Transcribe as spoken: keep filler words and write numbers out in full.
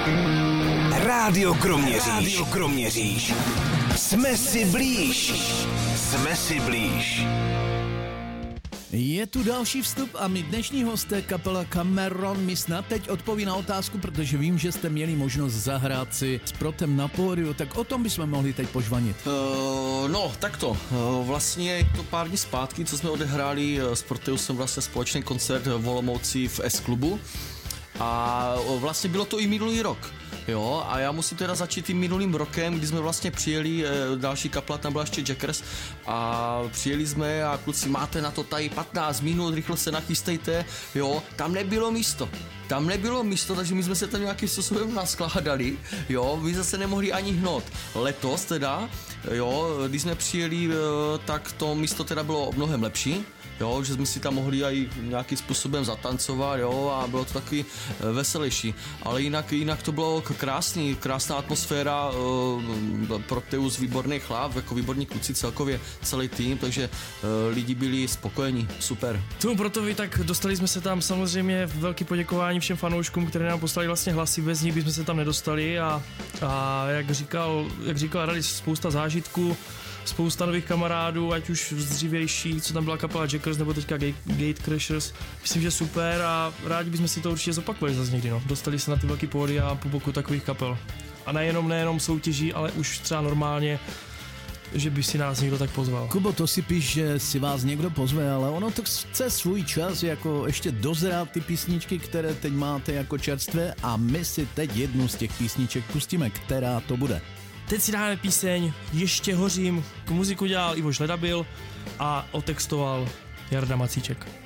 Rádio Kroměříž. Rádio Kroměříž. Jsme si blíž. Jsme si blíž. Je tu další vstup a my dnešní hosté kapela Cameron mi snad teď odpoví na otázku, protože vím, že jste měli možnost zahrát si s Protem na pódiu, tak o tom bychom mohli teď požvanit. Uh, no, takto. Uh, vlastně je to pár dní zpátky, co jsme odehráli s Proteusem vlastně společný koncert v Olomouci v S-klubu a vlastně bylo to i minulý rok. Jo, a já musím teda začít tím minulým rokem, kdy jsme vlastně přijeli, další kapela tam byla ještě Jackers a přijeli jsme a kluci, máte na to tady patnáct minut, rychle se nachystejte, jo, tam nebylo místo. Tam nebylo místo, takže my jsme se tam nějakým způsobem naskládali, jo, my zase nemohli ani hnout. Letos teda, jo, když jsme přijeli, tak to místo teda bylo mnohem lepší. Jo, že jsme si tam mohli i nějakým způsobem zatancovat, jo, a bylo to taky veselější. Ale jinak, jinak to bylo krásný, krásná atmosféra, uh, Proteus výborný chlap, jako výborní kluci celkově, celý tým, takže uh, lidi byli spokojení, super. Tomu Protovi, tak dostali jsme se tam samozřejmě velký poděkování všem fanouškům, kteří nám poslali vlastně hlasy, bez nich bychom se tam nedostali a, a jak říkal, jak říkal Radis, spousta zážitků, spousta nových kamarádů, ať už z dřívější, co tam byla kapela Jackers nebo teďka Gatecrashers. Myslím, že super a rádi bychom si to určitě zopakovali zase někdy. No. Dostali se na ty velký pódia a po boku takových kapel. A nejenom, nejenom soutěží, ale už třeba normálně, že by si nás někdo tak pozval. Kubo, to si píš, že si vás někdo pozve, ale ono to chce svůj čas, jako ještě dozrát ty písničky, které teď máte jako čerstvé a my si teď jednu z těch písniček pustíme, která to bude. Teď si dáme píseň Ještě hořím, k muziku dělal Ivo Žledabil a otextoval Jarda Macíček.